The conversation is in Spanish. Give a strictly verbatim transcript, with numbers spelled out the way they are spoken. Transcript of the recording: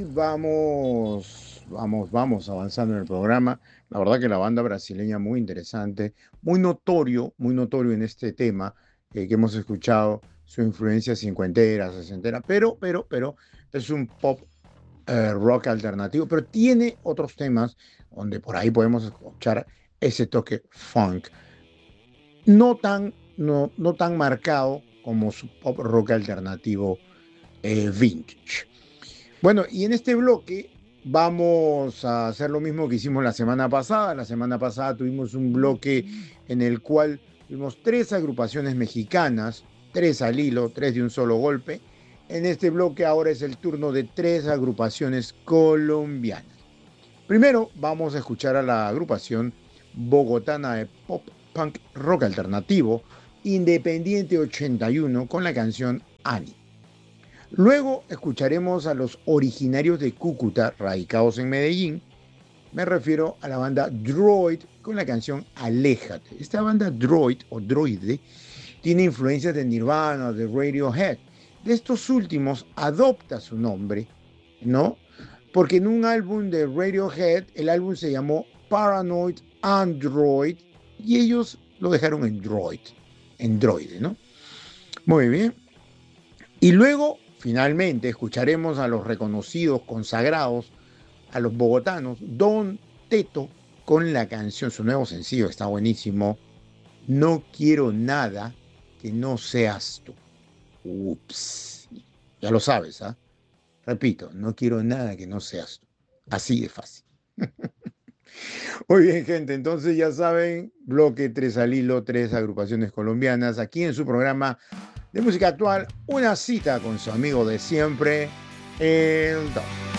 vamos, vamos, vamos avanzando en el programa. La verdad que la banda brasileña muy interesante, muy notorio, muy notorio en este tema eh, que hemos escuchado, su influencia cincuentera, sesentera, pero, pero, pero es un pop eh, rock alternativo, pero tiene otros temas donde por ahí podemos escuchar ese toque funk, no tan, no, no tan marcado como su pop rock alternativo eh, vintage. Bueno, y en este bloque vamos a hacer lo mismo que hicimos la semana pasada. La semana pasada tuvimos un bloque en el cual tuvimos tres agrupaciones mexicanas, tres al hilo, tres de un solo golpe. En este bloque ahora es el turno de tres agrupaciones colombianas. Primero vamos a escuchar a la agrupación bogotana de pop punk rock alternativo Independiente ochenta y uno con la canción Ani. Luego escucharemos a los originarios de Cúcuta, radicados en Medellín. Me refiero a la banda Droid con la canción Aléjate. Esta banda Droid o Droide tiene influencias de Nirvana, de Radiohead. De estos últimos adopta su nombre, ¿no? Porque en un álbum de Radiohead, el álbum se llamó Paranoid Android y ellos lo dejaron en Droid, en Droide, ¿no? Muy bien. Y luego, finalmente, escucharemos a los reconocidos, consagrados, a los bogotanos, Don Teto, con la canción, su nuevo sencillo, está buenísimo, No quiero nada que no seas tú. Ups. Ya lo sabes, ¿ah? Repito, no quiero nada que no seas tú. Así de fácil. Muy bien, gente, entonces ya saben, bloque tres al hilo, tres agrupaciones colombianas, aquí en su programa de música actual, una cita con su amigo de siempre, el Doc.